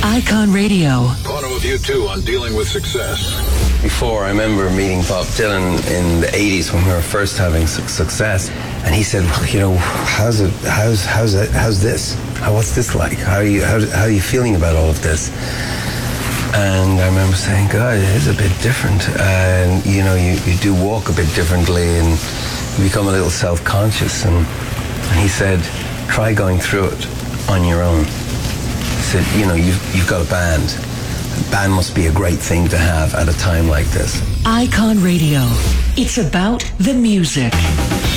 Icon Radio. Bono of U2 on dealing with success. Before, I remember meeting Bob Dylan in the 80s when we were first having success, and he said, well, you know, how's this? What's this like? How are you feeling about all of this? And I remember saying, God, it is a bit different. And, you know, you do walk a bit differently and you become a little self-conscious. And he said, try going through it on your own. He said, you know, you've got a band. A band must be a great thing to have at a time like this. Icon Radio. It's about the music.